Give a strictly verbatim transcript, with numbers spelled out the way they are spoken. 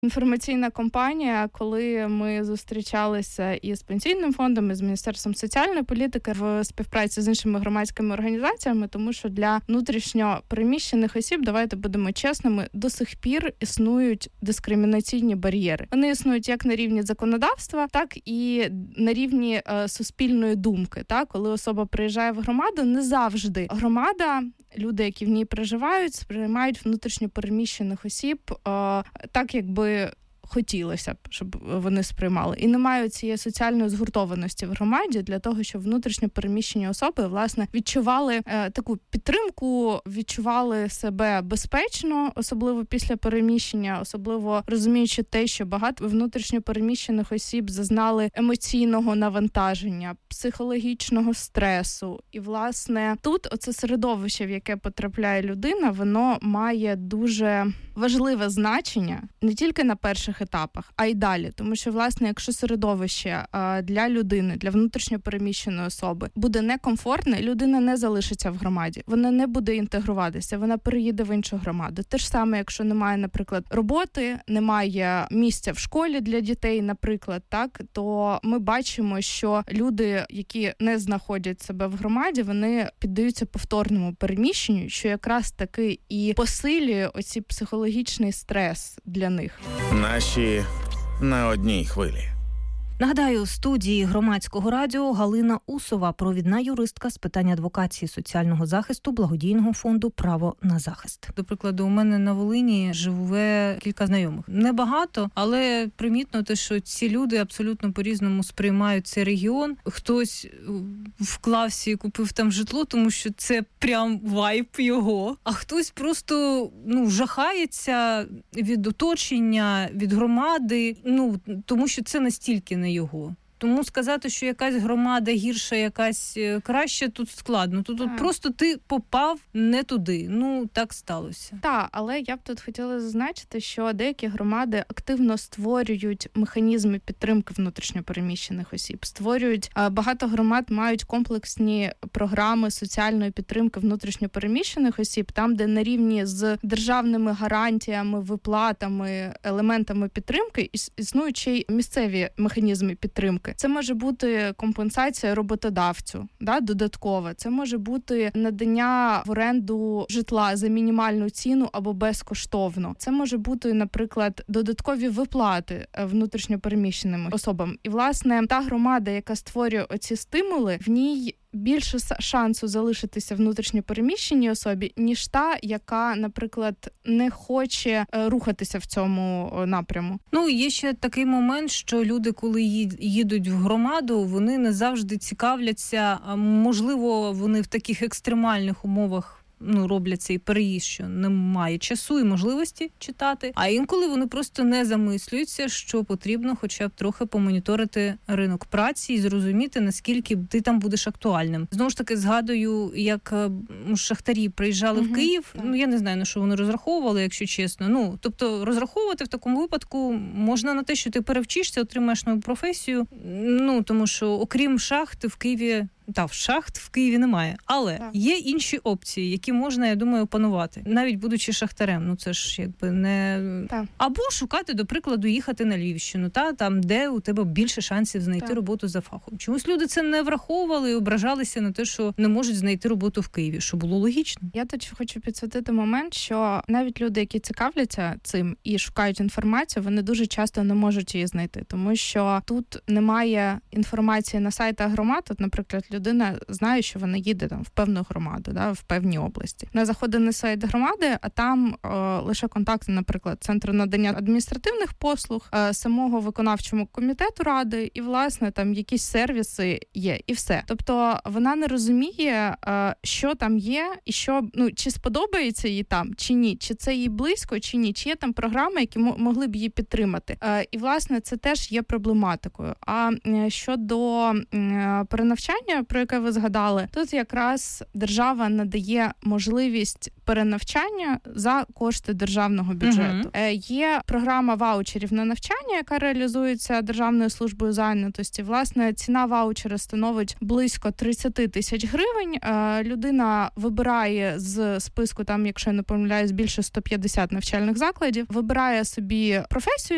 інформаційна кампанія, коли ми зустрічалися із Пенсійним фондом, і з Міністерством соціальної політики в співпраці з іншими громадськими організаціями, тому що для внутрішньо переміщених осіб, давайте будемо чесними, до сих пір існують дискримінаційні бар'єри. Вони існують як на рівні законодавства, так і на рівні е, суспільної думки. Так? Коли особа приїжджає в громаду, не завжди громада, люди, які в ній проживають, сприймають внутрішньо переміщених осіб е, так, якби хотілося б, щоб вони сприймали. І немає цієї соціальної згуртованості в громаді для того, щоб внутрішньо переміщені особи, власне, відчували е, таку підтримку, відчували себе безпечно, особливо після переміщення, особливо розуміючи те, що багато внутрішньо переміщених осіб зазнали емоційного навантаження, психологічного стресу. І, власне, тут оце середовище, в яке потрапляє людина, воно має дуже важливе значення не тільки на перших етапах, а й далі. Тому що, власне, якщо середовище а, для людини, для внутрішньо переміщеної особи буде некомфортне, людина не залишиться в громаді, вона не буде інтегруватися, вона переїде в іншу громаду. Те ж саме, якщо немає, наприклад, роботи, немає місця в школі для дітей, наприклад, так, то ми бачимо, що люди, які не знаходять себе в громаді, вони піддаються повторному переміщенню, що якраз таки і посилює оці психологічний стрес для них. Наші на одній хвилі. Нагадаю, у студії Громадського радіо Галина Усова, провідна юристка з питань адвокації соціального захисту благодійного фонду «Право на захист». До прикладу, у мене на Волині живе кілька знайомих. Небагато, але примітно те, що ці люди абсолютно по-різному сприймають цей регіон. Хтось вклався і купив там житло, тому що це прям вайб його. А хтось просто, ну, жахається від оточення, від громади, ну, тому що це настільки не його. Тому сказати, що якась громада гірша, якась краща, тут складно. Тут, тут просто ти попав не туди. Ну, так сталося. Так, але я б тут хотіла зазначити, що деякі громади активно створюють механізми підтримки внутрішньопереміщених осіб. Створюють, багато громад мають комплексні програми соціальної підтримки внутрішньопереміщених осіб, там, де на рівні з державними гарантіями, виплатами, елементами підтримки існують ще й місцеві механізми підтримки. Це може бути компенсація роботодавцю, да, додаткова. Це може бути надання в оренду житла за мінімальну ціну або безкоштовно. Це може бути, наприклад, додаткові виплати внутрішньопереміщеним особам. І, власне, та громада, яка створює оці стимули, в ній більше шансу залишитися внутрішньопереміщеній особі, ніж та, яка, наприклад, не хоче рухатися в цьому напряму. Ну, є ще такий момент, що люди, коли їдуть в громаду, вони не завжди цікавляться, можливо, вони в таких екстремальних умовах ну, роблять цей переїзд, що немає часу і можливості читати, а інколи вони просто не замислюються, що потрібно хоча б трохи помоніторити ринок праці і зрозуміти, наскільки ти там будеш актуальним. Знову ж таки, згадую, як шахтарі приїжджали угу, в Київ, так. ну, я не знаю, на що вони розраховували, якщо чесно. Ну, тобто, розраховувати в такому випадку можна на те, що ти перевчишся, отримаєш нову професію, ну, тому що, окрім шахти, в Києві Та, в шахт в Києві немає. Але так. є інші опції, які можна, я думаю, опанувати. Навіть будучи шахтарем. Ну, це ж якби не... Так. Або шукати, до прикладу, їхати на Львівщину, та, там, де у тебе більше шансів знайти так. роботу за фахом. Чомусь люди це не враховували і ображалися на те, що не можуть знайти роботу в Києві, що було логічно. Я тут хочу підсвітити момент, що навіть люди, які цікавляться цим і шукають інформацію, вони дуже часто не можуть її знайти. Тому що тут немає інформації на сайтах громад. От, наприклад, людина знає, що вона їде там в певну громаду, да, в певній області. Вона заходить на сайт громади, а там о, лише контакти, наприклад, Центру надання адміністративних послуг, е, самого виконавчого комітету ради, і, власне, там якісь сервіси є, і все. Тобто вона не розуміє, е, що там є, і що, ну, чи сподобається їй там, чи ні, чи це їй близько, чи ні, чи є там програми, які м- могли б її підтримати. Е, і, власне, це теж є проблематикою. А е, щодо е, перенавчання, про яке ви згадали, тут якраз держава надає можливість перенавчання за кошти державного бюджету. Uh-huh. Є програма ваучерів на навчання, яка реалізується Державною службою зайнятості. Власне, ціна ваучера становить близько тридцять тисяч гривень. Людина вибирає з списку, там, якщо я не помиляюсь, більше сто п'ятдесят навчальних закладів, вибирає собі професію,